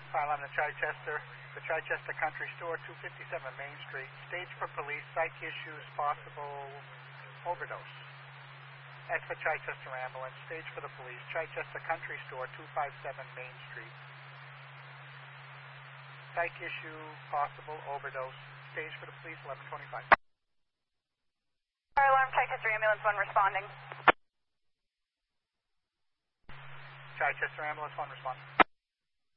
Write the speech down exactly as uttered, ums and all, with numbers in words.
five eleven to Chichester, the Chichester Country Store, two fifty-seven Main Street. Stage for police, psych issues, possible overdose. That's for Chichester Ambulance. Stage for the police, Chichester Country Store, two fifty-seven Main Street. Psych issue, possible overdose. Stage for the police, eleven twenty-five. Fire alarm, Chichester Ambulance one responding. Chichester Ambulance one responding.